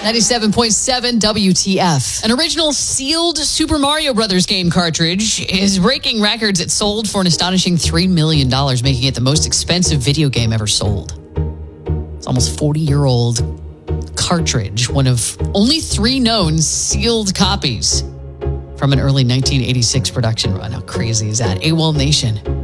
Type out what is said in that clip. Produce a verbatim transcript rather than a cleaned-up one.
ninety-seven point seven W T F. An original sealed Super Mario Brothers game cartridge is breaking records. It sold for an astonishing three million dollars, making it the most expensive video game ever sold. It's almost forty-year-old cartridge, one of only three known sealed copies from an early nineteen eighty-six production run. How crazy is that? AWOL Nation.